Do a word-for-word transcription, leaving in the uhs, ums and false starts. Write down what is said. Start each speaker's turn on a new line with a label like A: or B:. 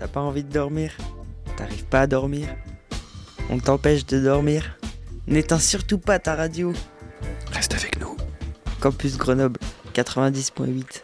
A: T'as pas envie de dormir? T'arrives pas à dormir? On t'empêche de dormir? N'éteins surtout pas ta radio.
B: Reste avec nous.
A: Campus Grenoble quatre-vingt-dix point huit.